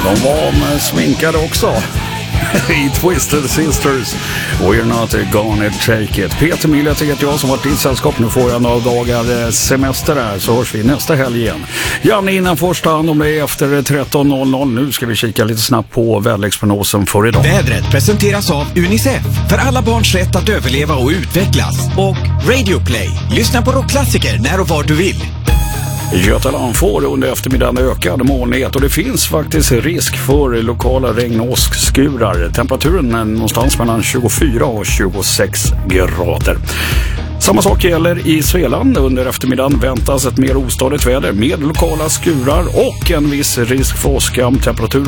De var sminkade också. I Twisted Sisters. We're not gonna take it. Peter Millet heter jag som varit i ditt sällskap. Nu får jag några dagar semester där, så hörs vi nästa helg igen. Janne innan första hand om det är efter 13.00. Nu ska vi kika lite snabbt på väderleksprognosen för idag. Vädret presenteras av UNICEF för alla barns rätt att överleva och utvecklas. Och Radio Play. Lyssna på rockklassiker när och var du vill. Götaland får under eftermiddagen ökad molnighet och det finns faktiskt risk för lokala regn- och åskskurar. Temperaturen är någonstans mellan 24 och 26 grader. Samma sak gäller i Svealand. Under eftermiddagen väntas ett mer ostadigt väder med lokala skurar och en viss risk för åska. Temperatur